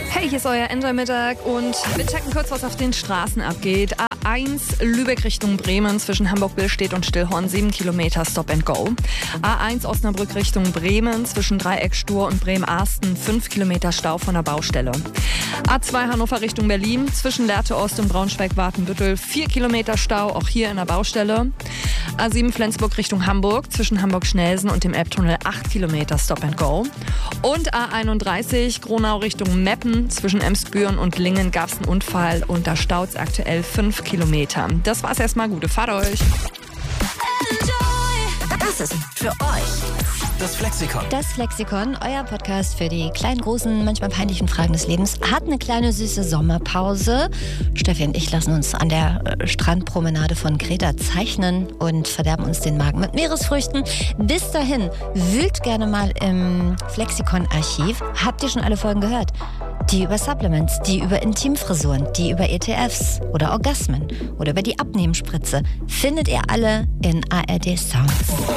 Hey, hier ist euer Enjoy-Mittag und wir checken kurz, was auf den Straßen abgeht. A1 Lübeck Richtung Bremen zwischen Hamburg-Billstedt und Stillhorn 7 Kilometer Stop and Go. A1 Osnabrück Richtung Bremen zwischen Dreieck-Stur und Bremen-Arsten 5 Kilometer Stau von der Baustelle. A2 Hannover Richtung Berlin zwischen Lehrte Ost und Braunschweig-Wartenbüttel 4 Kilometer Stau, auch hier in der Baustelle. A7 Flensburg Richtung Hamburg zwischen Hamburg-Schnelsen und dem Elbtunnel 8 Kilometer Stop and Go. Und A31 Gronau Richtung Meppen zwischen Emsbüren und Lingen gab es einen Unfall und da staut es aktuell 5 Kilometer. Das war's erstmal, gute Fahrt euch. Das ist für euch das Flexikon. Das Flexikon, euer Podcast für die kleinen, großen, manchmal peinlichen Fragen des Lebens, hat eine kleine süße Sommerpause. Steffi und ich lassen uns an der Strandpromenade von Kreta zeichnen und verderben uns den Magen mit Meeresfrüchten. Bis dahin, wühlt gerne mal im Flexikon-Archiv. Habt ihr schon alle Folgen gehört? Die über Supplements, die über Intimfrisuren, die über ETFs oder Orgasmen oder über die Abnehmspritze findet ihr alle in ARD Sounds.